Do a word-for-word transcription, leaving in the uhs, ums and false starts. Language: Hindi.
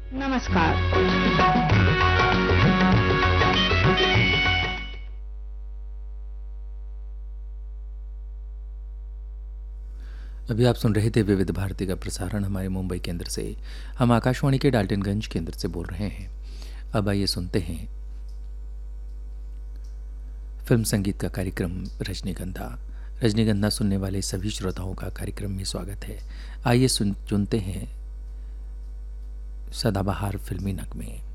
नमस्कार। अभी आप सुन रहे थे विविध भारती का प्रसारण हमारे मुंबई केंद्र से। हम आकाशवाणी के डाल्टनगंज केंद्र से बोल रहे हैं। अब आइए सुनते हैं फिल्म संगीत का कार्यक्रम रजनीगंधा। रजनीगंधा सुनने वाले सभी श्रोताओं का कार्यक्रम में स्वागत है। आइए सुन चुनते हैं सदाबहार फिल्मी नगमे।